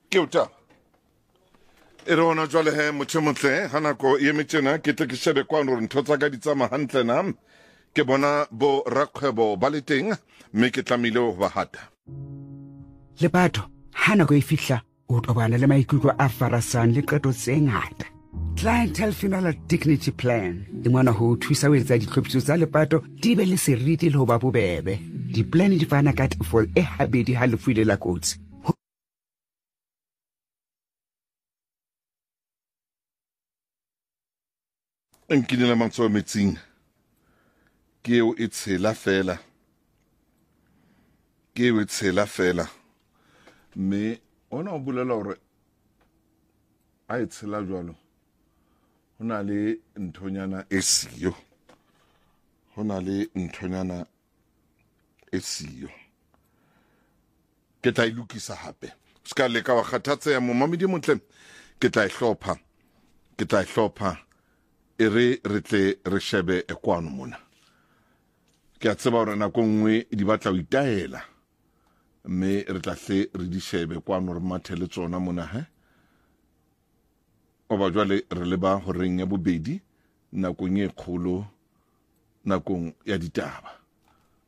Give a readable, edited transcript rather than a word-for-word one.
Ke uta. Ere ona jwale he motle hanako e metjena ke tle ke shebe kwano re ntho tsa ka di tsama hantle na ke bona bo rakgwebo ba le teng mme ke tlamile ho ba hata. Lepato hanako e fihla o tobana le maikutlo a farasang le qeto tse ngata. Clientele funeral dignity plan e mona ho thusa ho etsa ditlhophiso tsa lepato di be le seriti le ho ba bobebe. Di-plan di fana ka tefo e habedi ha lefu ile la kotsi. Nkile mantso metsing ke eo e tshela fela mme ona o bolela hore a e tshela jwalo hona le nthonyana e siyo ke tla ilukisa hape ska leka wa kgathatse ya momamedi motle ke tla ihlopha ere re tle re shebe e kwano mona ke a tseba hore nako nngwe di batla ho itaela mme re tla hle re di shebe kwano re mathele tsona mona o ba jwale re leba ho reng ya bobedi nakong e kgolo nakong ya ditaba.